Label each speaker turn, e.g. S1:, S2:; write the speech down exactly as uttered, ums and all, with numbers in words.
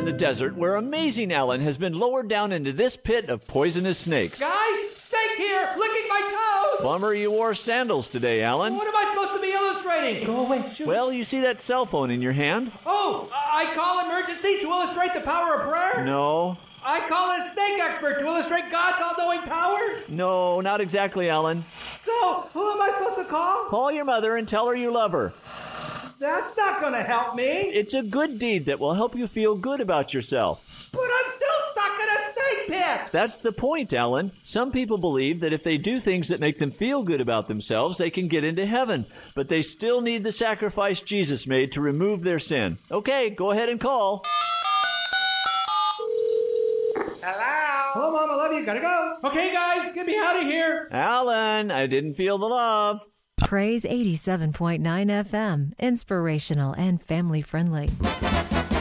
S1: in the desert where amazing Alan has been lowered down into this pit of poisonous snakes.
S2: Guys, snake here, licking my toes!
S1: Bummer you wore sandals today, Alan.
S2: What am I supposed to be illustrating? Go away, shoot.
S1: Well, you see that cell phone in your hand?
S2: Oh, I call emergency to illustrate the power of prayer?
S1: No.
S2: I call a snake expert to illustrate God's all-knowing power?
S1: No, not exactly, Alan.
S2: So, who am I supposed to call?
S1: Call your mother and tell her you love her.
S2: That's not gonna help me.
S1: It's a good deed that will help you feel good about yourself.
S2: But I'm still stuck in a snake pit.
S1: That's the point, Alan. Some people believe that if they do things that make them feel good about themselves, they can get into heaven. But they still need the sacrifice Jesus made to remove their sin. Okay, go ahead and call.
S2: Hello? Hello, Mom, I love you. Gotta go. Okay, guys, get me out of here.
S1: Alan, I didn't feel the love.
S3: Praise eighty-seven point nine F M, inspirational and family friendly.